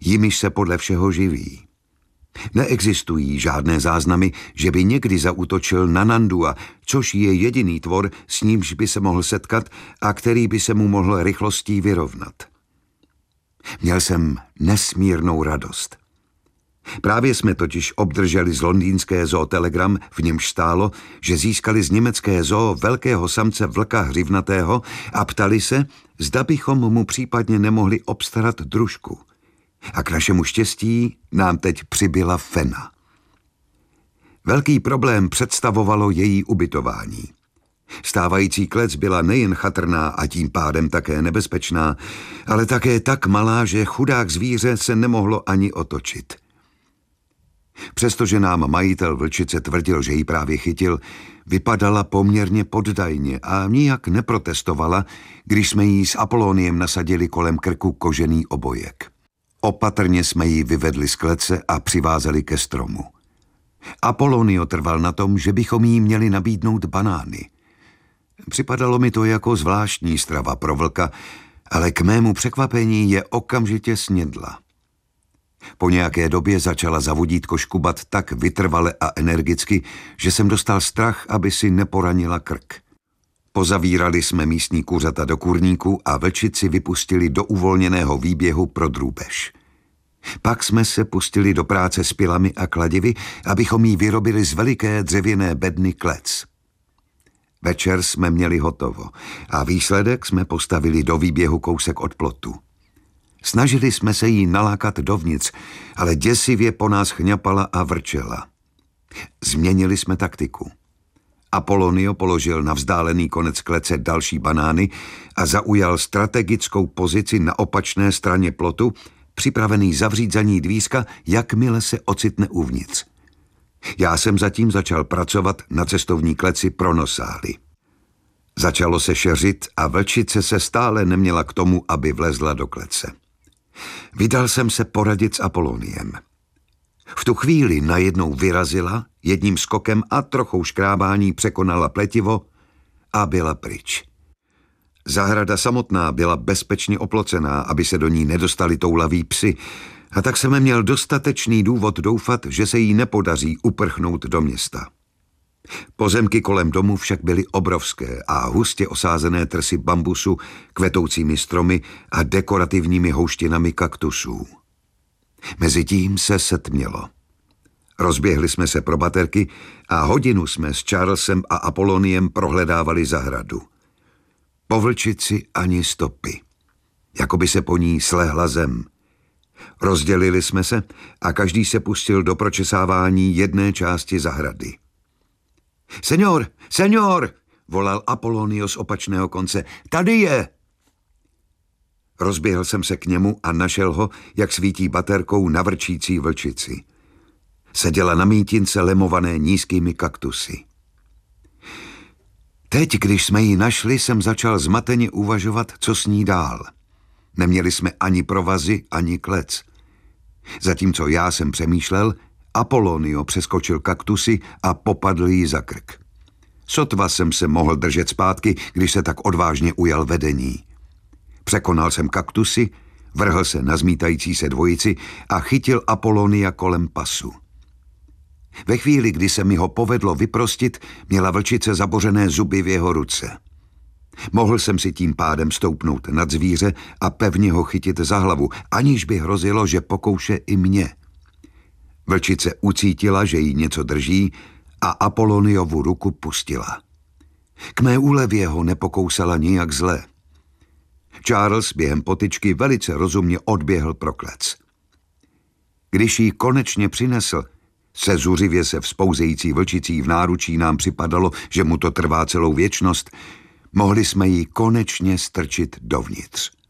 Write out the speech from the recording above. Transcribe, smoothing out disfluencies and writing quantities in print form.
Jimiž se podle všeho živí. Neexistují žádné záznamy, že by někdy zaútočil na Nandua, což je jediný tvor, s nímž by se mohl setkat a který by se mu mohl rychlostí vyrovnat. Měl jsem nesmírnou radost. Právě jsme totiž obdrželi z londýnské zoo telegram, v němž stálo, že získali z německé zoo velkého samce vlka hřivnatého a ptali se, zda bychom mu případně nemohli obstarat družku. A k našemu štěstí nám teď přibyla Fena. Velký problém představovalo její ubytování. Stávající klec byla nejen chatrná a tím pádem také nebezpečná, ale také tak malá, že chudák zvíře se nemohlo ani otočit. Přestože nám majitel vlčice tvrdil, že ji právě chytil, vypadala poměrně poddajně a nijak neprotestovala, když jsme jí s Apoloniem nasadili kolem krku kožený obojek. Opatrně jsme ji vyvedli z klece a přivázeli ke stromu. Apolonio trval na tom, že bychom jí měli nabídnout banány. Připadalo mi to jako zvláštní strava pro vlka, ale k mému překvapení je okamžitě snědla. Po nějaké době začala za vodítko škubat tak vytrvale a energicky, že jsem dostal strach, aby si neporanila krk. Pozavírali jsme místní kuřata do kurníku a vlčici vypustili do uvolněného výběhu pro drůbež. Pak jsme se pustili do práce s pilami a kladivy, abychom jí vyrobili z veliké dřevěné bedny klec. Večer jsme měli hotovo a výsledek jsme postavili do výběhu kousek od plotu. Snažili jsme se jí nalákat dovnitř, ale děsivě po nás chňapala a vrčela. Změnili jsme taktiku. Apolonio položil na vzdálený konec klece další banány a zaujal strategickou pozici na opačné straně plotu, připravený zavřít za ní dvířka, jakmile se ocitne uvnitř. Já jsem zatím začal pracovat na cestovní kleci pro nosály. Začalo se šeřit a vlčice se stále neměla k tomu, aby vlezla do klece. Vydal jsem se poradit s Apoloniem. V tu chvíli najednou vyrazila, jedním skokem a trochou škrábání překonala pletivo a byla pryč. Zahrada samotná byla bezpečně oplocená, aby se do ní nedostali toulaví psi, a tak jsem měl dostatečný důvod doufat, že se jí nepodaří uprchnout do města. Pozemky kolem domu však byly obrovské a hustě osázené trsy bambusu, kvetoucími stromy a dekorativními houštinami kaktusů. Mezitím se setmělo. Rozběhli jsme se pro baterky a hodinu jsme s Charlesem a Apoloniem prohledávali zahradu. Po vlčici ani stopy. Jakoby se po ní slehla zem. Rozdělili jsme se a každý se pustil do pročesávání jedné části zahrady. Señor, señor, volal Apolonio z opačného konce. Tady je! Rozběhl jsem se k němu a našel ho, jak svítí baterkou na vrčící vlčici. Seděla na mítince lemované nízkými kaktusy. Teď, když jsme ji našli, jsem začal zmateně uvažovat, co s ní dál. Neměli jsme ani provazy, ani klec. Zatímco já jsem přemýšlel, Apolonio přeskočil kaktusy a popadl jí za krk. Sotva jsem se mohl držet zpátky, když se tak odvážně ujal vedení. Překonal jsem kaktusy, vrhl se na zmítající se dvojici a chytil Apolonia kolem pasu. Ve chvíli, kdy se mi ho povedlo vyprostit, měla vlčice zabořené zuby v jeho ruce. Mohl jsem si tím pádem stoupnout nad zvíře a pevně ho chytit za hlavu, aniž by hrozilo, že pokouše i mě. Vlčice ucítila, že jí něco drží a Apoloniovu ruku pustila. K mé úlevě ho nepokousala nijak zle. Charles během potyčky velice rozumně odběhl pro klec. Když ji konečně přinesl, se zuřivě se vzpouzející vlčicí v náručí nám připadalo, že mu to trvá celou věčnost, mohli jsme ji konečně strčit dovnitř.